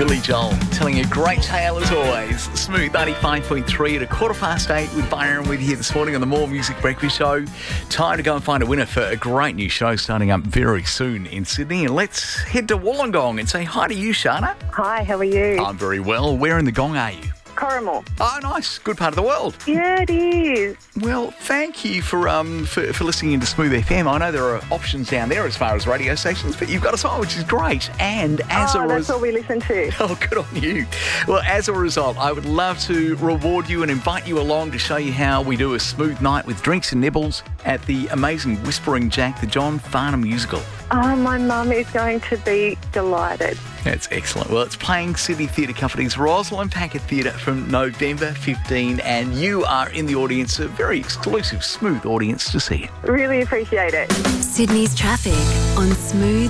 Billy Joel telling a great tale as always. Smooth 95.3 at 8:15 with Byron with you here this morning on the More Music Breakfast Show. Time to go and find a winner for a great new show starting up very soon in Sydney. And let's head to Wollongong and say hi to you, Shana. Hi, how are you? I'm very well. Where in the Gong are you? Corrimal. Oh, nice. Good part of the world. Yeah, it is. Well, thank you for listening into Smooth FM. I know there are options down there as far as radio stations, but you've got us on, which is great. And as that's all we listen to. Oh, good on you. Well, as a result, I would love to reward you and invite you along to show you how we do a smooth night with drinks and nibbles at the amazing Whispering Jack, the John Farnham musical. Oh, my mum is going to be delighted. That's excellent. Well, it's playing Sydney Theatre Company's Rosalind Packet Theatre from November 15, and you are in the audience, a very exclusive, smooth audience to see it. Really appreciate it. Sydney's traffic on Smooth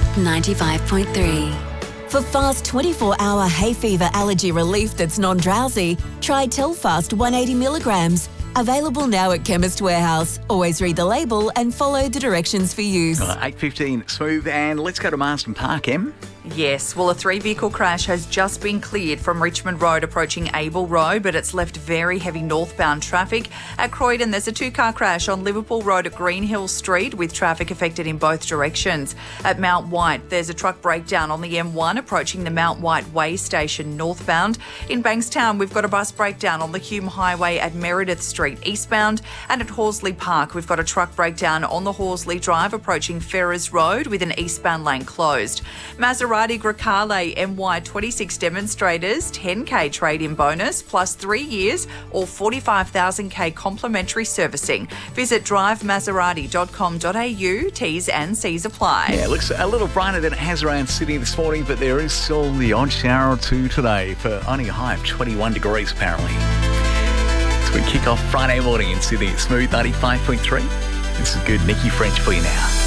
95.3. For fast 24-hour hay fever allergy relief that's non-drowsy, try Telfast 180 milligrams. Available now at Chemist Warehouse. Always read the label and follow the directions for use. 8:15 Smooth, and let's go to Marsden Park, Em. Yes, well, a three-vehicle crash has just been cleared from Richmond Road approaching Abel Road, but it's left very heavy northbound traffic. At Croydon, there's a two-car crash on Liverpool Road at Greenhill Street with traffic affected in both directions. At Mount White, there's a truck breakdown on the M1 approaching the Mount White Way station northbound. In Bankstown, we've got a bus breakdown on the Hume Highway at Meredith Street eastbound. And at Horsley Park, we've got a truck breakdown on the Horsley Drive approaching Ferrers Road with an eastbound lane closed. Maserati Grecale MY26 demonstrators, 10k trade-in bonus, plus 3 years or 45,000k complimentary servicing. Visit drivemaserati.com.au. T's and C's apply. Yeah, it looks a little brighter than it has around Sydney this morning, but there is still the odd shower or two today for only a high of 21 degrees apparently. So we kick off Friday morning in Sydney at Smooth 95.3. This is good. Nikki French for you now.